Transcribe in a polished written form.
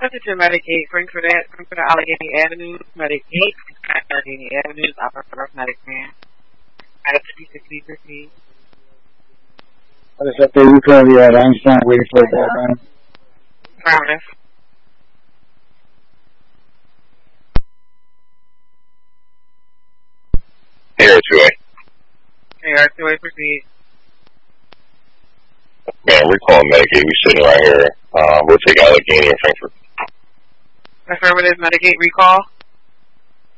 message to Medicaid, Frankfurt, Allegheny Avenue, Medicaid, Allegheny Avenue, Upper Medic Man. I have 56 proceed. What is up there? You currently at Einstein waiting for a background? Affirmative. AR2A. AR2A, proceed. Man, we're calling Medicaid. We sitting right here. We'll take Allegheny and Frankfurt. Affirmative, Medicaid recall.